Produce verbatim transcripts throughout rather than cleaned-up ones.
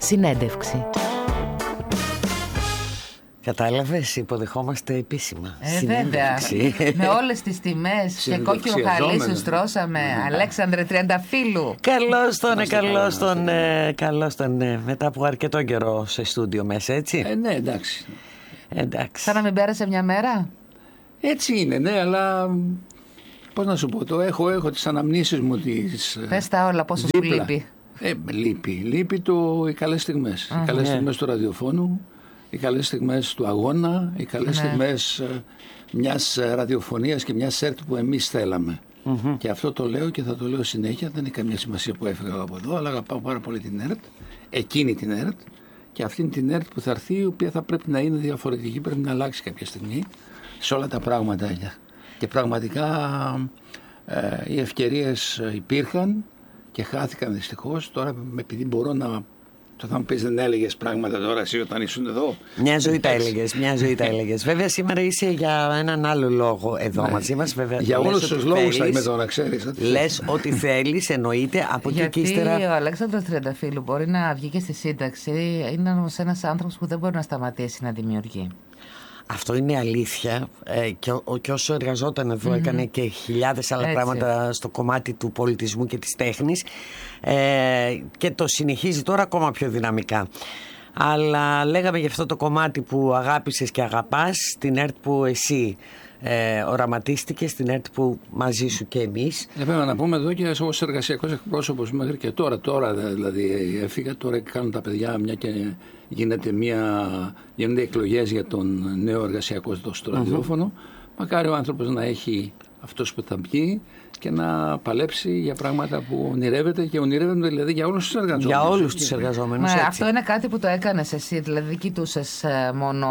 Συνέντευξη. Κατάλαβες, υποδεχόμαστε επίσημα. Ε, βέβαια. Με όλες τις τιμές και κόκκινο χαλί σου στρώσαμε. Αλέξανδρε Τριανταφύλου. Καλώς τον, καλώς τον, καλώς τον, μετά από αρκετό καιρό σε στούντιο μέσα, έτσι. Ε, ναι, εντάξει. Εντάξει. Σαν να μην πέρασε μια μέρα. Έτσι είναι, ναι, αλλά πώς να σου πω, το έχω, έχω τις αναμνήσεις μου τις... Πες τα όλα, πόσο σου λείπει. Ε, λείπει, λείπει το, οι καλές στιγμές. Uh-huh. Οι καλές yeah. στιγμές του ραδιοφώνου, οι καλές στιγμές του αγώνα, οι καλές yeah. στιγμές ε, μιας ραδιοφωνίας και μιας ΕΡΤ που εμείς θέλαμε. Mm-hmm. Και αυτό το λέω και θα το λέω συνέχεια, δεν έχει καμία σημασία που έφυγα από εδώ, αλλά αγαπάω πάρα πολύ την ΕΡΤ, εκείνη την ΕΡΤ και αυτήν την ΕΡΤ που θα έρθει, η οποία θα πρέπει να είναι διαφορετική, πρέπει να αλλάξει κάποια στιγμή σε όλα τα πράγματα. Και πραγματικά ε, οι ευκαιρίες υπήρχαν και χάθηκαν δυστυχώς. Τώρα, επειδή μπορώ να. Το θα μου πεις, δεν έλεγες πράγματα τώρα εσύ όταν ήσουν εδώ. Μια ζωή τα έλεγες, μια ζωή τα έλεγες. Βέβαια, σήμερα είσαι για έναν άλλο λόγο εδώ ναι. μαζί μας. Βέβαια, για όλους τους λόγους θα είμαι εδώ, να ξέρεις. Λες ό,τι θέλεις, εννοείται από εκεί και ύστερα. Γιατί ο Αλέξανδρος Τριανταφύλου μπορεί να βγει και στη σύνταξη. Είναι όμως ένας άνθρωπος που δεν μπορεί να σταματήσει να δημιουργεί. Αυτό είναι αλήθεια ε, και, ο, και όσο εργαζόταν εδώ mm-hmm. έκανε και χιλιάδες άλλα Έτσι. πράγματα στο κομμάτι του πολιτισμού και της τέχνης ε, και το συνεχίζει τώρα ακόμα πιο δυναμικά. Αλλά λέγαμε για αυτό το κομμάτι που αγάπησες και αγαπάς, την ΕΡΤ που εσύ ε, οραματίστηκες, στην ΕΡΤ που μαζί σου και εμείς. Ε, βέβαια να πούμε εδώ και ως εργασιακός εκπρόσωπος μέχρι και τώρα, τώρα δηλαδή έφυγα, τώρα κάνουν τα παιδιά μια και γίνεται μια, γίνονται εκλογές για τον νέο εργασιακό στο ραδιόφωνο. Mm-hmm. Μακάρι ο άνθρωπος να έχει αυτός που θα βγει και να παλέψει για πράγματα που ονειρεύεται και ονειρεύεται δηλαδή για όλους τους εργαζόμενους. Για όλους τους εργαζόμενους. Μα, αυτό είναι κάτι που το έκανες εσύ, δηλαδή κοιτούσες μόνο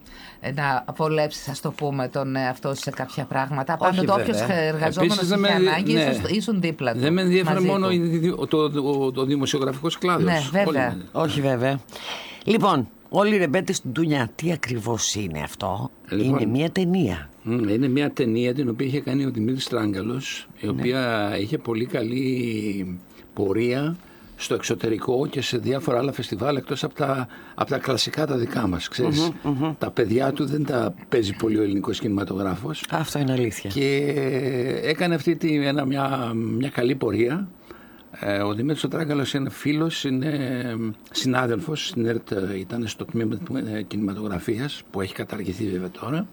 να απολέψεις, ας το πούμε, τον εαυτό σε κάποια πράγματα. Πάντοτε όποιος εργαζόμενος είχε ανάγκη, ναι. ήσουν δίπλα του. Δεν με ενδιαφέρει μόνο το, το, το, το δημοσιογραφικός κλάδος. Ναι, βέβαια. Όχι βέβαια. Λοιπόν, όλοι οι ρεμπέτες του Ντούνια, τι ακριβώς είναι αυτό? Λοιπόν, είναι μια ταινία. Είναι μια ταινία την οποία είχε κάνει ο Δημήτρης Τράγκαλος, η οποία ναι. είχε πολύ καλή πορεία στο εξωτερικό και σε διάφορα άλλα φεστιβάλ εκτός από τα, από τα κλασικά τα δικά μας. Ξέρεις, mm-hmm, mm-hmm. τα παιδιά του δεν τα παίζει πολύ ο ελληνικός κινηματογράφος. Αυτό είναι αλήθεια. Και έκανε αυτή τη, ένα, μια, μια καλή πορεία. Ο Δημήτρης Τράγκαλος είναι φίλος, είναι συνάδελφος στην ΕΡΤ, ήταν στο τμήμα κινηματογραφίας που έχει καταργηθεί βέβαια τώρα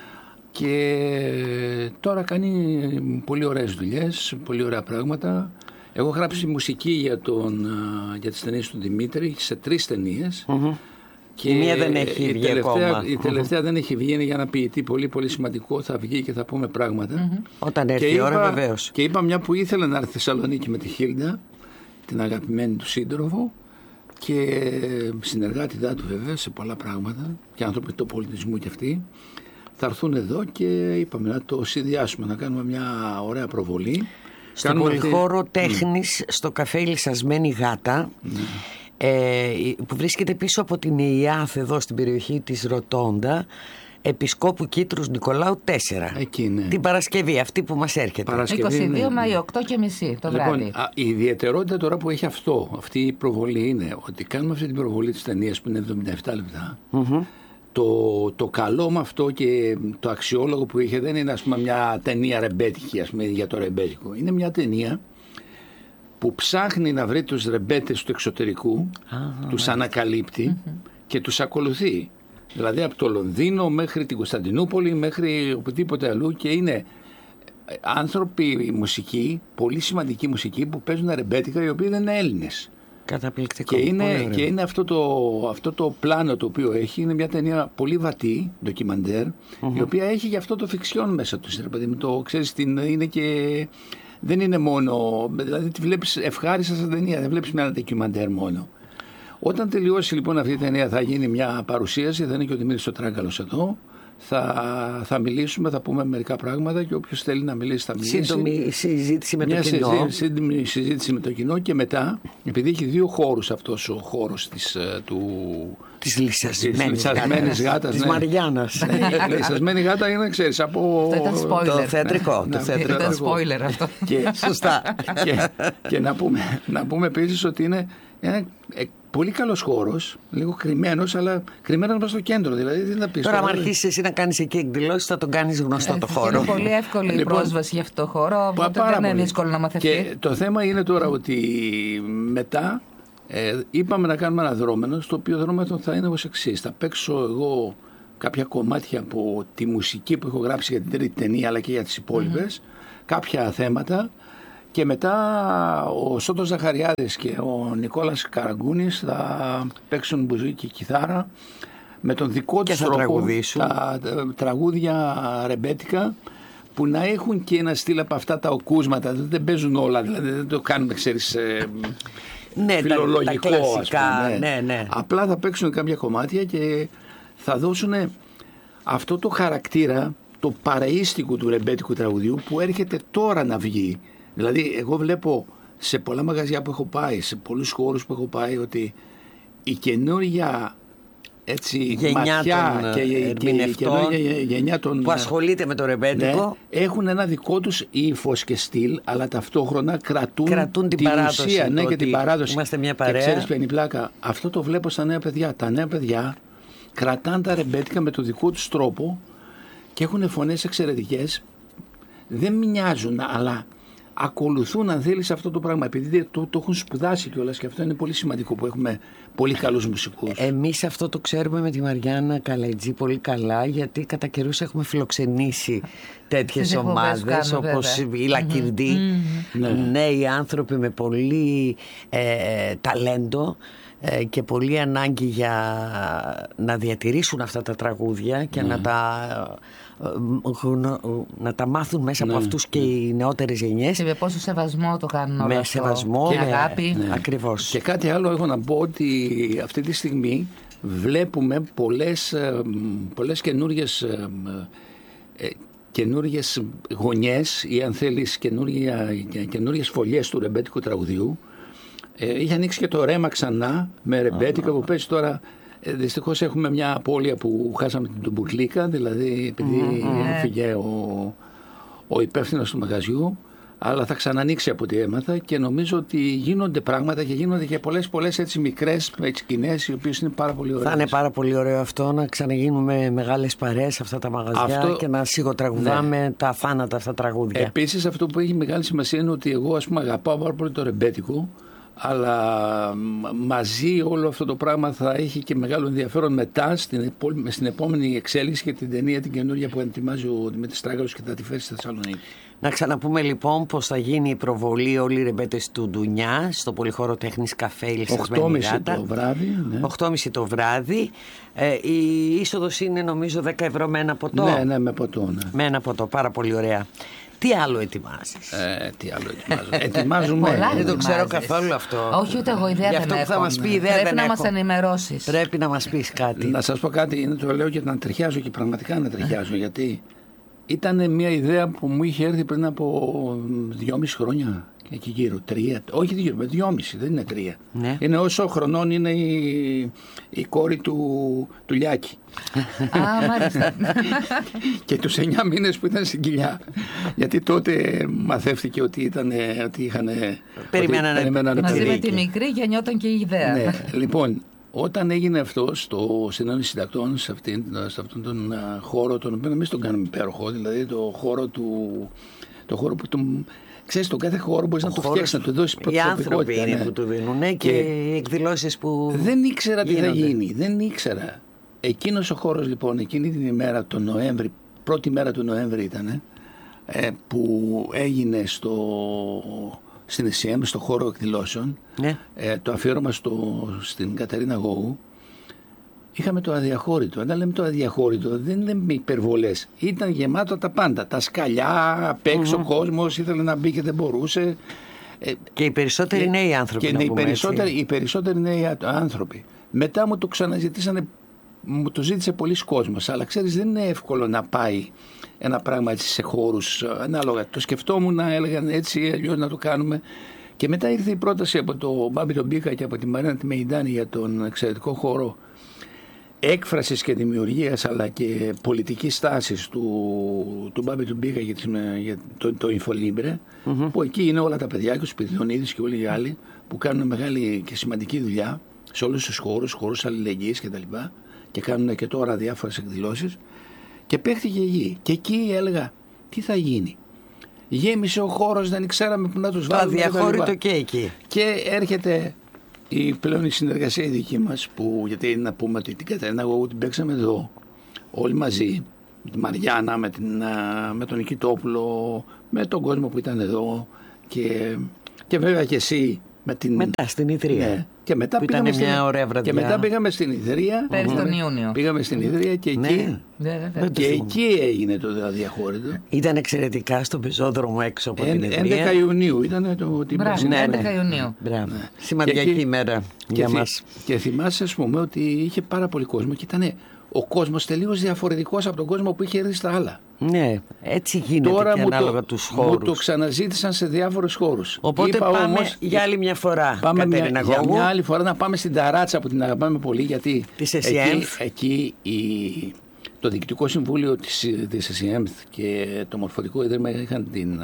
και τώρα κάνει πολύ ωραίες δουλειές, πολύ ωραία πράγματα. Εγώ έχω γράψει μουσική για, τον, για τις ταινίες του Δημήτρη σε τρεις ταινίες. Mm-hmm. Και η μία δεν έχει βγει τελευταία, ακόμα. Η τελευταία mm-hmm. δεν έχει βγει, είναι για ένα ποιητή πολύ πολύ σημαντικό, θα βγει και θα πούμε πράγματα. Mm-hmm. Όταν έρθει η ώρα βεβαίως. Και είπα μια που ήθελε να έρθει στη Θεσσαλονίκη με τη Χίλντα, την αγαπημένη του σύντροφο και συνεργάτητά του βέβαια σε πολλά πράγματα και άνθρωποι του πολιτισμού και αυτοί. Θα έρθουν εδώ και είπαμε να το συνδυάσουμε, να κάνουμε μια ωραία προβολή. Στον πολυχώρο αυτή... τέχνης, mm. στο καφέ Λυσασμένη Γάτα, mm. ε, που βρίσκεται πίσω από την ΕΙΑΘ εδώ στην περιοχή της Ρωτώντα, Επισκόπου Κίτρους Νικολάου τέσσερα. Εκεί, ναι. Την Παρασκευή αυτή που μας έρχεται. Παρασκευή, είκοσι δύο ναι. Μαΐου, οκτώ και μισή το βράδυ. Λοιπόν, α, η ιδιαιτερότητα τώρα που έχει αυτό, αυτή η προβολή είναι ότι κάνουμε αυτή την προβολή της ταινίας που είναι εβδομήντα επτά λεπτά. Mm-hmm. Το, το καλό με αυτό και το αξιόλογο που είχε δεν είναι ας πούμε μια ταινία ρεμπέτικη ας πούμε, για το ρεμπέτικο. Είναι μια ταινία που ψάχνει να βρει τους ρεμπέτες του εξωτερικού, ah, τους right. ανακαλύπτει mm-hmm. και τους ακολουθεί. Δηλαδή από το Λονδίνο μέχρι την Κωνσταντινούπολη μέχρι οπουδήποτε αλλού και είναι άνθρωποι μουσικοί, πολύ σημαντικοί μουσικοί που παίζουν ρεμπέτικα οι οποίοι δεν είναι Έλληνες. Καταπληκτικό. Και είναι, και είναι αυτό, το, αυτό το πλάνο το οποίο έχει, είναι μια ταινία πολύ βατή, ντοκιμαντέρ, mm-hmm. η οποία έχει και αυτό το φιξιόν μέσα του. Το ξέρεις, την, είναι και, δεν είναι μόνο, δηλαδή τη βλέπεις ευχάριστα σαν ταινία, δεν βλέπεις μια ντοκιμαντέρ μόνο. Όταν τελειώσει λοιπόν αυτή η ταινία θα γίνει μια παρουσίαση, θα είναι και ο Δημήτρης ο Τράγκαλος εδώ. Θα, θα μιλήσουμε, θα πούμε μερικά πράγματα και όποιος θέλει να μιλήσει θα μιλήσει. Σύντομη συζήτηση με μια το κοινό. Σύντομη συζήτηση με το κοινό και μετά, επειδή έχει δύο χώρους αυτός ο χώρος της, του, Της λυσασμένης γάτας. Της Μαριάννας. Η λυσασμένη γάτα είναι, ξέρεις, από το θεατρικό. Ήταν spoiler αυτό. Σωστά. Και να πούμε επίσης ότι είναι ένα πολύ καλός χώρος, λίγο κρυμμένος, αλλά κρυμμένος μας στο κέντρο. Δηλαδή, τι να πεις, τώρα, αν αρχίσεις εσύ να κάνεις εκεί εκδηλώσεις, θα τον κάνεις γνωστό ε, το χώρο. Είναι πολύ εύκολη η λοιπόν, πρόσβαση για αυτό το χώρο, οπότε δεν είναι δύσκολο να μαθευτεί. Και το θέμα είναι τώρα ότι μετά ε, είπαμε να κάνουμε ένα δρόμενο, στο οποίο δρόμενο θα είναι ως εξής. Θα παίξω εγώ κάποια κομμάτια από τη μουσική που έχω γράψει για την τρίτη ταινία, αλλά και για τις υπόλοιπες, mm-hmm. κάποια θέματα. Και μετά ο Σώτος Ζαχαριάδης και ο Νικόλας Καραγκούνης θα παίξουν μπουζούκι και κιθάρα με τον δικό τους τρόπο, τα τραγούδια ρεμπέτικα, που να έχουν και ένα στυλ από αυτά τα οκούσματα. Δεν παίζουν όλα, δηλαδή δεν το κάνουμε, ξέρεις, ναι, φιλολογικό, τα, τα κλασικά, ας πούμε. Ναι, ναι. Απλά θα παίξουν κάποια κομμάτια και θα δώσουν αυτό το χαρακτήρα, το παραΐστικο του ρεμπέτικου τραγουδιού, που έρχεται τώρα να βγει. Δηλαδή, εγώ βλέπω σε πολλά μαγαζιά που έχω πάει, σε πολλούς χώρους που έχω πάει, ότι η καινούργια έτσι, γενιά ματιά των και η καινούργια γενιά των, που ασχολείται με το ρεμπέτικο, ναι, έχουν ένα δικό τους ύφος και στυλ, αλλά ταυτόχρονα κρατούν, κρατούν την, την παράδοση, ουσία, ναι, και την παράδοση. Είμαστε μια παρέα. Και ξέρεις ποια είναι η πλάκα? Αυτό το βλέπω στα νέα παιδιά. Τα νέα παιδιά κρατάνε τα ρεμπέτικα με το δικό τους τρόπο και έχουν φωνές εξαιρετικές. Δεν μοιάζουν, αλλά ακολουθούν, αν θέλεις, αυτό το πράγμα, επειδή το, το έχουν σπουδάσει κιόλας, και αυτό είναι πολύ σημαντικό, που έχουμε πολύ καλούς μουσικούς. Εμείς αυτό το ξέρουμε με τη Μαριάννα Καλετζή πολύ καλά, γιατί κατά καιρούς έχουμε φιλοξενήσει τέτοιες ομάδες όπως η Λακυρντή, mm-hmm. mm-hmm. νέοι άνθρωποι με πολύ ε, ταλέντο ε, και πολύ ανάγκη για να διατηρήσουν αυτά τα τραγούδια και mm. να τα να τα μάθουν μέσα ναι, από αυτούς και ναι. οι νεότερες γενιές. Και με πόσο σεβασμό το κάνουν όλα με αυτό. σεβασμό και με αγάπη. Ναι. Ακριβώς. Και κάτι άλλο έχω να πω, ότι αυτή τη στιγμή βλέπουμε πολλές, πολλές καινούργιες, ε, καινούργιες γωνιές, ή αν θέλεις καινούργιες φωλιές του ρεμπέτικου τραγουδιού. Ε, είχε ανοίξει και το ρέμα ξανά με ρεμπέτικα, που παίζει τώρα. Δυστυχώς έχουμε μια απώλεια που χάσαμε την Τουμπουκλίκα, δηλαδή επειδή mm-hmm. έφυγε ο, ο υπεύθυνος του μαγαζιού, αλλά θα ξανανοίξει από ό,τι έμαθα, και νομίζω ότι γίνονται πράγματα και γίνονται και πολλές πολλές έτσι μικρές σκηνές, οι οποίες είναι πάρα πολύ ωραίες. Θα είναι πάρα πολύ ωραίο αυτό, να ξαναγίνουμε μεγάλες παρέες σε αυτά τα μαγαζιά αυτό, και να σιγοτραγουδάμε ναι. τα θάνατα αυτά τραγούδια. Επίσης, αυτό που έχει μεγάλη σημασία είναι ότι εγώ, ας πούμε, αγαπάω πάρα πολύ το ρεμπέτικο, αλλά μαζί όλο αυτό το πράγμα θα έχει και μεγάλο ενδιαφέρον μετά στην, στην επόμενη εξέλιξη και την ταινία την καινούργια που ετοιμάζει ο Δημήτρης Τράγκαλος και θα τη φέρει στη Θεσσαλονίκη. Να ξαναπούμε λοιπόν πως θα γίνει η προβολή όλοι οι ρεμπέτες του Ντουνιά στο Πολυχώρο Τέχνης Καφέ η Λυσασμένη Γάτα. το βράδυ. Ναι. οκτώ και μισή το βράδυ. Ε, η είσοδος είναι νομίζω δέκα ευρώ με ένα ποτό. Ναι, ναι, με ποτό. Ναι. Με ένα ποτό, πάρα πολύ ωραία. Τι άλλο ετοιμάζεις? Ε, τι άλλο ετοιμάζω. Ετοιμάζουμε. Πολλά, δεν το ξέρω καθόλου αυτό. Όχι, ούτε εγώ ιδέα δεν έχω. Θα μας πει, ιδέα Πρέπει δεν να έχω. μας ενημερώσεις. Πρέπει να μας πεις κάτι. Να σας πω κάτι, είναι το λέω και να τριχιάζω, και πραγματικά να τριχιάζω, γιατί ήταν μια ιδέα που μου είχε έρθει πριν από δυόμιση χρόνια. Εκεί γύρω, τρία, όχι δύο, με δυόμιση, δεν είναι τρία. Ναι. Είναι όσο χρονών είναι η, η κόρη του, του Λιάκη. Α, μάλιστα. Και τους εννιά μήνες που ήταν στην κοιλιά. Γιατί τότε μαθεύτηκε ότι, ήταν, ότι είχαν. Περιμένανε μαζί με τη μικρή γεννιόταν και η ιδέα. Ναι, λοιπόν, όταν έγινε αυτό στο Συνόδιο Συντακτών, σε, αυτήν, σε αυτόν τον uh, χώρο, τον οποίο εμείς τον κάνουμε υπέροχο, δηλαδή το χώρο του. Το χώρο που τον. Ξέρεις, τον κάθε χώρο μπορείς να το φτιάξεις, να του δώσεις προσωπικότητα. Οι άνθρωποι είναι ναι. που του δίνουν ναι, και, και οι εκδηλώσεις που. Δεν ήξερα τι θα γίνει. Δεν ήξερα. Εκείνος ο χώρος λοιπόν, εκείνη την ημέρα, τον Νοέμβρη, πρώτη μέρα του Νοέμβρη ήταν, ε, που έγινε στο, στην ΕΣΥΕΜ, στο χώρο εκδηλώσεων, ναι. ε, το αφιέρωμα στο, στην Κατερίνα Γόγου. Είχαμε το αδιαχώρητο. Όταν λέμε το αδιαχώρητο, δεν λέμε υπερβολές. Ήταν γεμάτο τα πάντα. Τα σκαλιά, απ' έξω mm-hmm. κόσμος, ήθελε να μπει και δεν μπορούσε. Και οι περισσότεροι και, νέοι άνθρωποι. Και να οι, πούμε, περισσότεροι, οι περισσότεροι νέοι άνθρωποι. Μετά μου το ξαναζητήσανε, μου το ζήτησε πολλοί κόσμος. Αλλά ξέρεις, δεν είναι εύκολο να πάει ένα πράγμα έτσι σε χώρους ανάλογα. Το σκεφτόμουν, έλεγαν έτσι, αλλιώς να το κάνουμε. Και μετά ήρθε η πρόταση από τον Μπάμπη τον Μπίκα και από τη Μαρίνα τη Μεϊντάνη για τον εξαιρετικό χώρο έκφρασης και δημιουργίας αλλά και πολιτικής στάσης του, του Μπάμπη του Μπίκα για, για το, το Infolibre, mm-hmm. που εκεί είναι όλα τα παιδιά και ο Σπυριονίδης και όλοι οι άλλοι που κάνουν μεγάλη και σημαντική δουλειά σε όλους τους χώρους, χώρους αλληλεγγύης και τα λοιπά, και κάνουν και τώρα διάφορες εκδηλώσεις, και παίχτηκε γη. Και εκεί έλεγα, τι θα γίνει. Γέμισε ο χώρος, δεν ξέραμε που να τους βάλουμε. Το αδιαχώρητο και εκεί. Και έρχεται η πλέον η συνεργασία η δική μας, που, γιατί να πούμε ότι την Κατερίνα εγώ την παίξαμε εδώ όλοι μαζί, με τη Μαριάννα, με, την, με τον Νικητόπουλο, με τον κόσμο που ήταν εδώ, και, και βέβαια και εσύ με την... μετά στην Ιδρία. Ναι. Και μετά, πήγαμε στην... και μετά πήγαμε στην Ιδρία. Πέρυσι τον Ιούνιο. Πήγαμε στην Ιδρία και ναι. εκεί, ναι, ναι, και εκεί έγινε το αδιαχώρητο. Ήταν εξαιρετικά στο πεζόδρομο έξω από την Ιδρία. έντεκα Ιουνίου ήταν το την Μπράβο, ναι, έντεκα Ιουνίου. Ναι. Σημαντική και ημέρα για μας. Και θυμάσαι, ας πούμε, ότι είχε πάρα πολύ κόσμο και ήταν ο κόσμος τελείως διαφορετικός από τον κόσμο που είχε έρθει στα άλλα. Ναι, έτσι γίνεται. Τώρα και ανάλογα το, τους χώρους. Μου το ξαναζήτησαν σε διάφορους χώρους. Οπότε Είπα πάμε όμως, για άλλη μια φορά. Πάμε μια, για μια άλλη φορά να πάμε στην Ταράτσα που την αγαπάμε πολύ, γιατί εκεί, εκεί η, το Διοικητικό Συμβούλιο της, της ΕΣΥΕΜΘ και το Μορφωτικό Ίδρυμα είχαν την...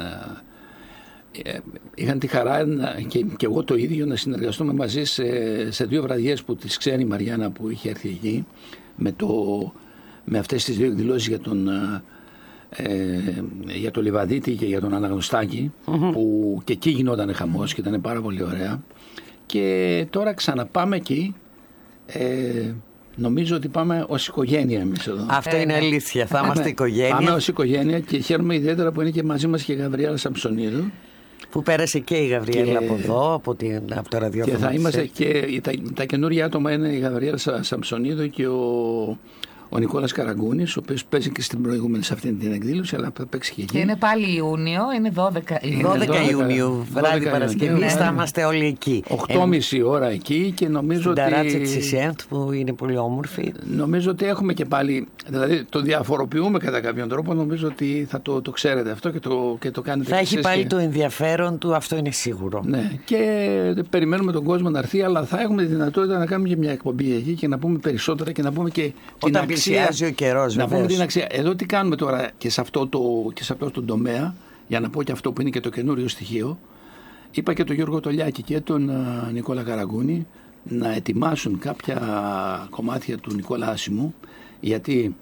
Είχαν τη χαρά και, και εγώ το ίδιο να συνεργαστούμε μαζί σε, σε δύο βραδιές που τις ξέρει η Μαριάννα που είχε έρθει εκεί, με, το, με αυτές τις δύο εκδηλώσεις για τον, ε, για το Λιβαδίτη και για τον Αναγνωστάκη, mm-hmm. που και εκεί γινόταν χαμός και ήταν πάρα πολύ ωραία. Και τώρα ξαναπάμε εκεί. Ε, νομίζω ότι πάμε ως οικογένεια εμείς εδώ. Αυτό είναι αλήθεια, θα είμαστε οικογένεια. Πάμε ως οικογένεια και χαίρομαι ιδιαίτερα που είναι και μαζί μας και η Γαβριέλα Σαμψονίδου, που πέρασε και η Γαβριέλα και... από εδώ, από, την, από το ραδιόφωνο. Και θα είμαστε και τα, τα καινούργια άτομα είναι η Γαβριέλα Σαμψονίδου και ο, ο Νικόλας Καραγκούνης, ο οποίος παίζει και στην προηγούμενη σε αυτήν την εκδήλωση, αλλά θα παίξει και εκεί. Και είναι πάλι Ιούνιο, είναι δώδεκα, δώδεκα Ιουνίου, βράδυ Παρασκευή, θα είμαστε όλοι εκεί. οκτώ και μισή ώρα εκεί και νομίζω στην ότι... Στην ταράτσα της ΕΣΥΕΜΘ που είναι πολύ όμορφη. Νομίζω ότι έχουμε και πάλι, δηλαδή το διαφοροποιούμε κατά κάποιον τρόπο, νομίζω ότι θα το, το ξέρετε αυτό και το, και το κάνετε. Θα έχει πάλι και... το ενδιαφέρον του, αυτό είναι σίγουρο. Ναι, και περιμένουμε τον κόσμο να έρθει, αλλά θα έχουμε τη δυνατότητα να κάνουμε και μια εκπομπή εκεί και να πούμε περισσότερα και να πούμε και την αξία. Ο καιρός, να πούμε την αξία. Εδώ τι κάνουμε τώρα και σε αυτό το, και σε αυτό το τομέα, για να πω και αυτό που είναι και το καινούριο στοιχείο. Είπα και τον Γιώργο Τολιάκη και τον uh, Νικόλα Καραγκούνη να ετοιμάσουν κάποια κομμάτια του Νικόλα Άσημου, γιατί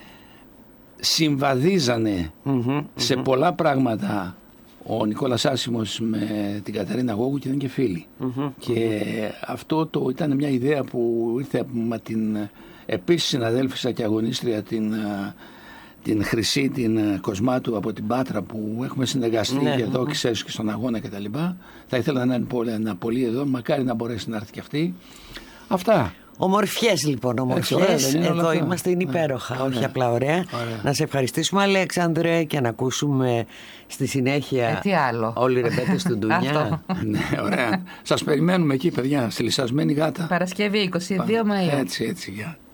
συμβαδίζανε mm-hmm, σε mm-hmm. πολλά πράγματα ο Νικόλας Άσημος με την Κατερίνα Γόγου και ήταν και φίλοι. Mm-hmm, και mm-hmm. αυτό το, ήταν μια ιδέα που ήρθε με την επίσης συναδέλφισσα και αγωνίστρια την, την Χρυσή, την Κοσμάτου από την Πάτρα, που έχουμε συνεργαστεί ναι, και εδώ mm-hmm. ξέρεις και στον αγώνα κτλ. Θα ήθελα να είναι πολύ, να πολύ εδώ, μακάρι να μπορέσει να έρθει και αυτή. Αυτά. Ομορφιές λοιπόν, ομορφιές. Εδώ είμαστε, είναι υπέροχα, ναι, όχι απλά ωραία. ωραία. Να σε ευχαριστήσουμε, Αλέξανδρε, και να ακούσουμε στη συνέχεια ε, τι άλλο. Όλοι οι ρεμπέτες του Ντουνιά. Ναι, ωραία. Σας περιμένουμε εκεί, παιδιά, στη Λυσασμένη Γάτα. Παρασκευή είκοσι δύο Μαΐου. Έτσι, έτσι, γεια.